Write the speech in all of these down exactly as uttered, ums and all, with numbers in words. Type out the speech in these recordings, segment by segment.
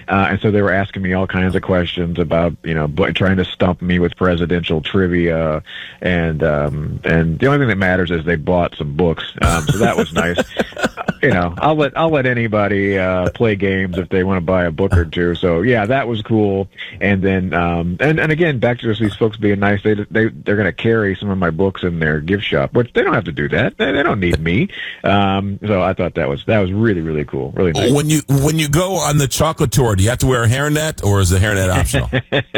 Uh, and so they were asking me all kinds of questions about, you know, b- trying to stump me with presidential trivia. And um, and the only thing that matters is they bought some books. Um, so that was nice. You know, I'll let I'll let anybody uh, play games if they want to buy a book or two. So yeah, that was cool. And then um, and and again, back to just these folks being nice. They they they're going to carry some of my books in their gift shop, which they don't have to do that. They, they don't need me. Um, so I thought that was that was really really cool, really nice. When you when you go on the chocolate tour, do you have to wear a hairnet, or is the hairnet optional?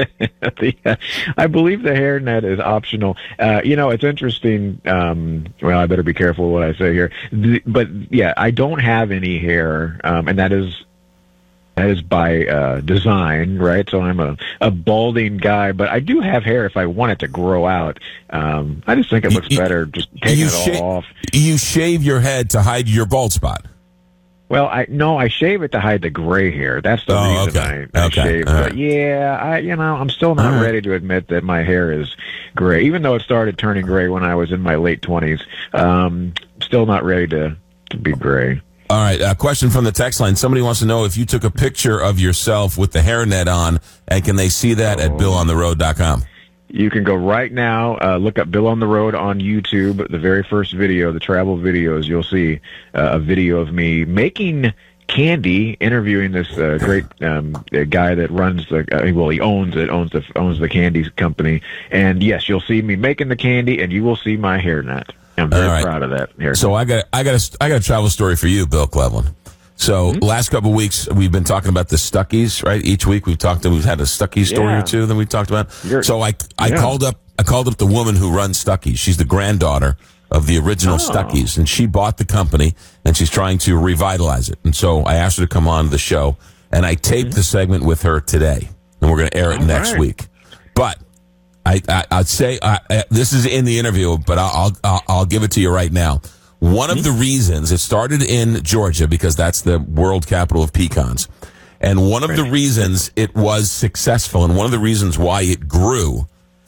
the, I believe the hairnet is optional. Uh, you know, it's interesting. Um, well, I better be careful what I say here. The, but yeah, I don't have any hair, um, and that is that is by uh, design, right? So I'm a, a balding guy, but I do have hair if I want it to grow out. Um, I just think it looks you, better just taking it all sha- off. You shave your head to hide your bald spot. Well, I no, I shave it to hide the gray hair. That's the oh, reason okay. I, I okay. shave. All But right. yeah, I you know I'm still not right. ready to admit that my hair is gray, even though it started turning gray when I was in my late twenties. Um, still not ready to, to be gray. All right. A question from the text line. Somebody wants to know if you took a picture of yourself with the hairnet on, and can they see that oh. at bill on the road dot com? You can go right now, uh, look up Bill on the Road on YouTube. The very first video, the travel videos, you'll see uh, a video of me making candy, interviewing this uh, great um, guy that runs the uh, well, he owns it, owns the owns the candy company. And yes, you'll see me making the candy, and you will see my hairnet. I'm very right. proud of that hairnet. So I got I got a, I got a travel story for you, Bill Cleveland. So mm-hmm. last couple of weeks we've been talking about the Stuckies, right? Each week we've talked we've had a Stuckey story yeah. or two that we talked about. You're, so I I yeah. called up I called up the woman who runs Stuckey's. She's the granddaughter of the original oh. Stuckey's, and she bought the company and she's trying to revitalize it. And so I asked her to come on the show, and I taped mm-hmm. the segment with her today, and we're going to air it All next right. week. But I, I I'd say I, I, this is in the interview, but I'll I'll I'll give it to you right now. One of the reasons it started in Georgia, because that's the world capital of pecans. And one of the reasons it was successful, and one of the reasons why it grew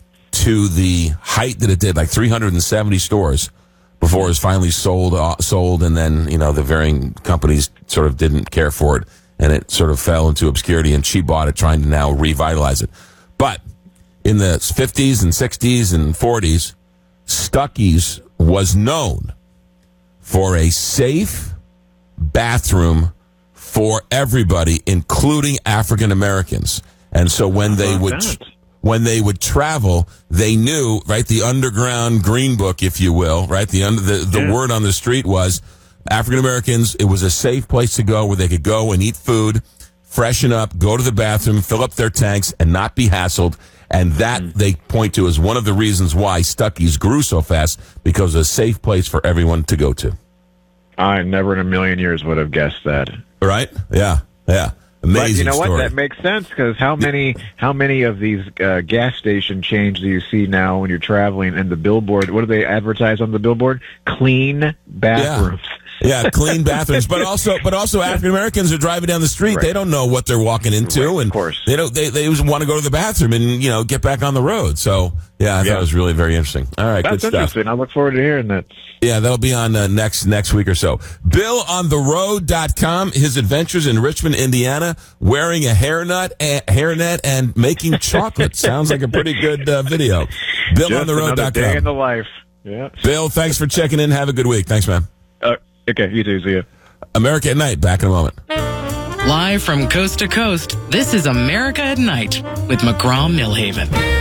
to the height that it did, like three hundred seventy stores before it was finally sold, uh, sold, and then, you know, the varying companies sort of didn't care for it, and it sort of fell into obscurity, and she bought it trying to now revitalize it. But in the fifties and sixties and forties, Stuckey's was known for a safe bathroom for everybody, including African Americans. And so when they would when they would travel, they knew, right, the underground green book, if you will, right, the under the, the yeah. word on the street was African Americans, it was a safe place to go where they could go and eat food, freshen up, go to the bathroom, fill up their tanks, and not be hassled. And that mm. they point to as one of the reasons why Stuckey's grew so fast, because it was a safe place for everyone to go to. I never in a million years would have guessed that. Right? Yeah. Yeah. Amazing. But you know story. what? That makes sense, because how many how many of these uh, gas station chains do you see now when you're traveling? And the billboard, what do they advertise on the billboard? Clean bathrooms. Yeah. Yeah, clean bathrooms, but also, but also African Americans are driving down the street. Right. They don't know what they're walking into, right, and of course. they don't. They they just want to go to the bathroom and, you know, get back on the road. So yeah, I yeah. thought it was really very interesting. All right, That's good stuff. Interesting. I look forward to hearing that. Yeah, that'll be on uh, next next week or so. Bill on the road dot com. His adventures in Richmond, Indiana, wearing a hairnet, a hairnet, and making chocolate. Sounds like a pretty good uh, video. Bill on the road dot com. Day in the life. Yeah. Bill, thanks for checking in. Have a good week. Thanks, man. Uh, okay, you too. See you. America at Night, back in a moment. Live from coast to coast, this is America at Night with McGraw Millhaven.